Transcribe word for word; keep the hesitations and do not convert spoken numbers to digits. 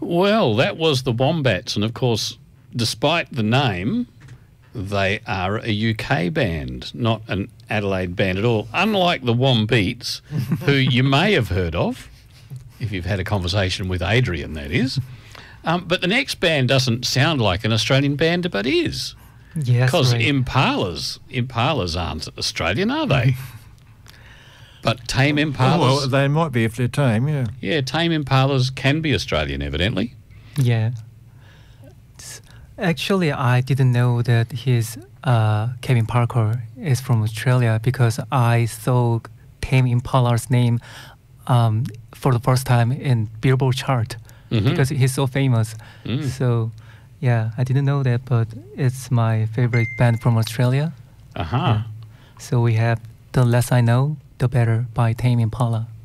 Well, that was the Wombats, and of course, despite the name, they are a U K band, not an Adelaide band at all. Unlike the Wombeats, who you may have heard of, if you've had a conversation with Adrian, that is. Um, but the next band doesn't sound like an Australian band, but is. Yes, Because right. Impalas, Impalas aren't Australian, are they? But tame Impalas... Oh, well, they might be if they're tame, yeah. Yeah, tame Impalas can be Australian, evidently. Yeah. S- Actually, I didn't know that his uh, Kevin Parker is from Australia because I saw Tame Impala's name um, for the first time in Billboard chart Mhm. because he's so famous. Mm. So, yeah, I didn't know that, but it's my favorite band from Australia. Aha. Yeah. So we have The Less I Know, The Better by Tame Impala.